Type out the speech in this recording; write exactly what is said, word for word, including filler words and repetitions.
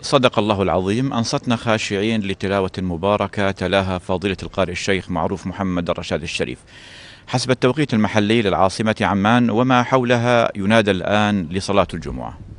صدق الله العظيم. أنصتنا خاشعين لتلاوة مباركة تلاها فضيلة القارئ الشيخ معروف محمد الرشاد الشريف حسب التوقيت المحلي للعاصمة عمان وما حولها. ينادى الآن لصلاة الجمعة.